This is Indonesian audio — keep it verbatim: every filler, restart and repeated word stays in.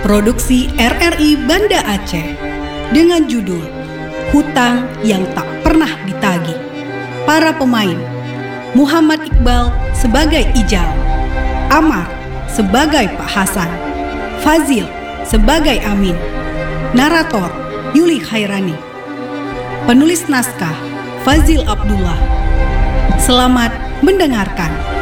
Produksi R R I Banda Aceh dengan judul Hutang yang Tak Pernah Ditagih. Para pemain: Muhammad Iqbal sebagai Ijal, Amar sebagai Pak Hasan, Fazil sebagai Amin. Narator Yuli Khairani. Penulis naskah Fazil Abdullah. Selamat mendengarkan.